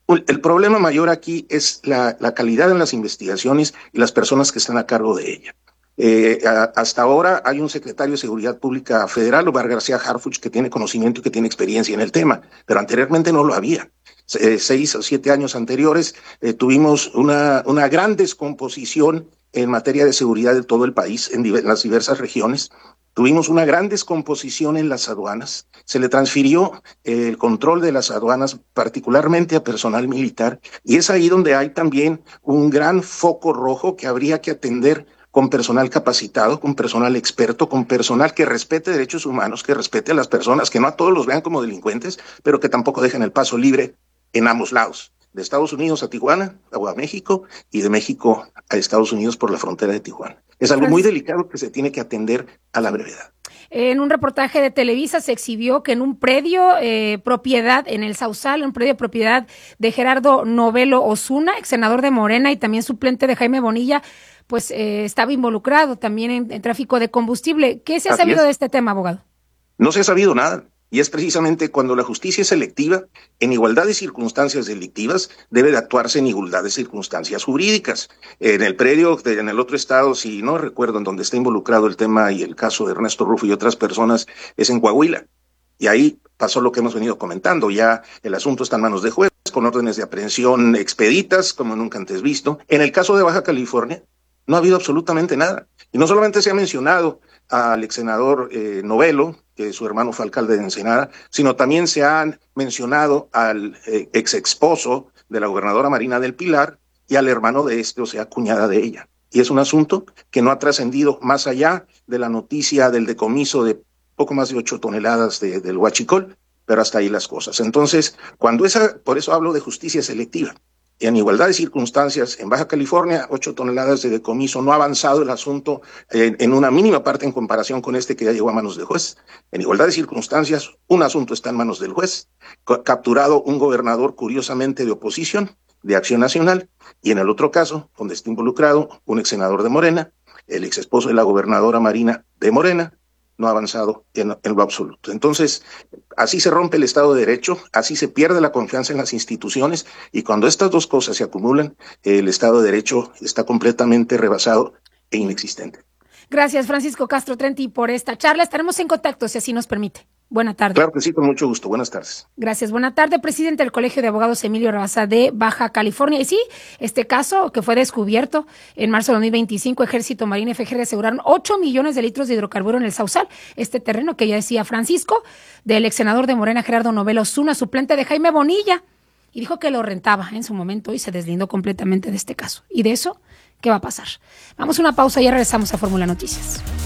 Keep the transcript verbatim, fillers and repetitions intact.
El problema mayor aquí es la, la calidad en las investigaciones y las personas que están a cargo de ella. Eh, a, hasta ahora hay un secretario de Seguridad Pública Federal, Omar García Harfuch, que tiene conocimiento y que tiene experiencia en el tema, pero anteriormente no lo había. Eh, seis o siete años anteriores eh, tuvimos una, una gran descomposición en materia de seguridad de todo el país, en, en las diversas regiones. Tuvimos una gran descomposición en las aduanas, se le transfirió eh, el control de las aduanas particularmente a personal militar, y es ahí donde hay también un gran foco rojo que habría que atender con personal capacitado, con personal experto, con personal que respete derechos humanos, que respete a las personas, que no a todos los vean como delincuentes, pero que tampoco dejen el paso libre en ambos lados, de Estados Unidos a Tijuana, o a México, y de México a Estados Unidos por la frontera de Tijuana. Es algo muy delicado que se tiene que atender a la brevedad. En un reportaje de Televisa se exhibió que en un predio eh, propiedad en el Sausal, un predio propiedad de Gerardo Novelo Osuna, ex senador de Morena y también suplente de Jaime Bonilla, pues eh, estaba involucrado también en, en tráfico de combustible. ¿Qué se ha Así sabido es. de este tema, abogado? No se ha sabido nada. Y es precisamente cuando la justicia es selectiva, en igualdad de circunstancias delictivas, debe de actuarse en igualdad de circunstancias jurídicas. En el predio, de, en el otro estado, si no recuerdo en donde está involucrado el tema y el caso de Ernesto Rufo y otras personas, es en Coahuila. Y ahí pasó lo que hemos venido comentando. Ya el asunto está en manos de jueces, con órdenes de aprehensión expeditas, como nunca antes visto. En el caso de Baja California, no ha habido absolutamente nada. Y no solamente se ha mencionado al ex senador eh, Novelo, que su hermano fue alcalde de Ensenada, sino también se han mencionado al eh, ex esposo de la gobernadora Marina del Pilar y al hermano de este, o sea, cuñada de ella. Y es un asunto que no ha trascendido más allá de la noticia del decomiso de poco más de ocho toneladas de, del huachicol, pero hasta ahí las cosas. Entonces, cuando esa, por eso hablo de justicia selectiva. En igualdad de circunstancias, en Baja California, ocho toneladas de decomiso, no ha avanzado el asunto en, en una mínima parte en comparación con este que ya llegó a manos del juez. En igualdad de circunstancias, un asunto está en manos del juez, capturado un gobernador curiosamente de oposición, de Acción Nacional, y en el otro caso, donde está involucrado un ex senador de Morena, el ex esposo de la gobernadora Marina de Morena, no ha avanzado en, en lo absoluto. Entonces, así se rompe el Estado de Derecho, así se pierde la confianza en las instituciones, y cuando estas dos cosas se acumulan, el Estado de Derecho está completamente rebasado e inexistente. Gracias, Francisco Castro Trenti, por esta charla. Estaremos en contacto, si así nos permite. Buena tarde. Claro que sí, con mucho gusto. Buenas tardes. Gracias, buena tarde. Presidente del Colegio de Abogados Emilio Rabasa de Baja California. Y sí, este caso que fue descubierto en marzo de dos mil veinticinco, Ejército, Marina y F G R aseguraron ocho millones de litros de hidrocarburo en el Sausal. Este terreno que ya decía Francisco, del ex senador de Morena, Gerardo Novelo Osuna, suplente de Jaime Bonilla. Y dijo que lo rentaba en su momento y se deslindó completamente de este caso. Y de eso, ¿qué va a pasar? Vamos a una pausa y ya regresamos a Fórmula Noticias.